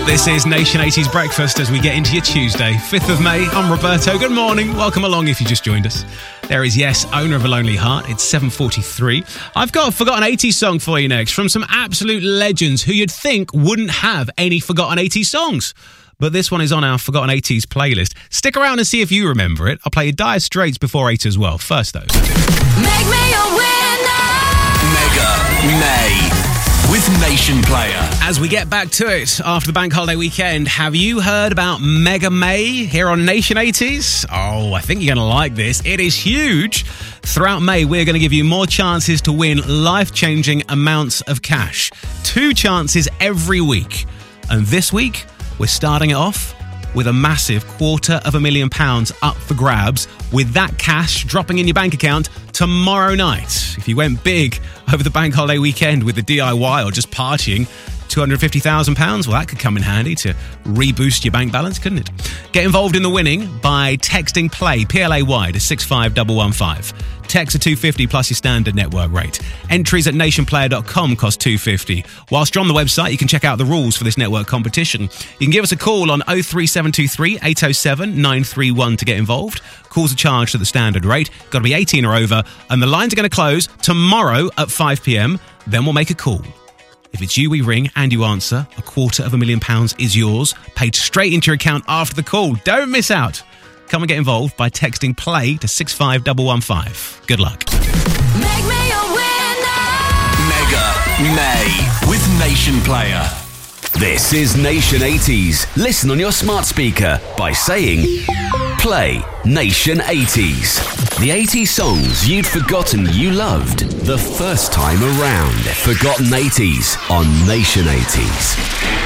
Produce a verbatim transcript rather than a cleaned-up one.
This is Nation eighties Breakfast as we get into your Tuesday, fifth of May. I'm Roberto. Good morning. Welcome along if you just joined us. There is Yes, Owner of a Lonely Heart. It's seven forty-three. I've got a Forgotten eighties song for you next from some absolute legends who you'd think wouldn't have any Forgotten eighties songs. But this one is on our Forgotten eighties playlist. Stick around and see if you remember it. I'll play you Dire Straits before eight as well. First, though. Make me a winner! Mega May with Nation Player. As we get back to it after the bank holiday weekend, have you heard about Mega May here on Nation eighties? Oh, I think you're going to like this. It is huge. Throughout May, we're going to give you more chances to win life-changing amounts of cash. Two chances every week. And this week, we're starting it off with a massive quarter of a million pounds up for grabs, with that cash dropping in your bank account tomorrow night. If you went big over the bank holiday weekend with the D I Y or just partying, two hundred fifty thousand pounds, well, that could come in handy to reboost your bank balance, couldn't it? Get involved in the winning by texting PLAY, P L A Y, to six five one one five. Text are two hundred fifty pounds plus your standard network rate. Entries at nation player dot com cost two hundred fifty pounds. Whilst you're on the website, you can check out the rules for this network competition. You can give us a call on oh three seven two three, eight oh seven, nine three one to get involved. Calls are charged at the standard rate. Got to be eighteen or over. And the lines are going to close tomorrow at five p.m. Then we'll make a call. If it's you we ring and you answer, a quarter of a million pounds is yours, paid straight into your account after the call. Don't miss out. Come and get involved by texting PLAY to six five one one five. Good luck. Make me a winner! Mega May with Nation Player. This is Nation eighties. Listen on your smart speaker by saying Play Nation eighties. The eighties songs you'd forgotten you loved the first time around. Forgotten eighties on Nation eighties.